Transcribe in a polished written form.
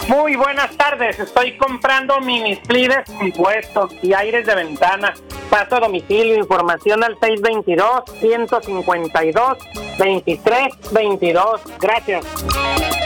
Muy buenas tardes, estoy comprando mini splitters compuestos y aires de ventana. Paso a domicilio, información al 622-152-2322. Gracias.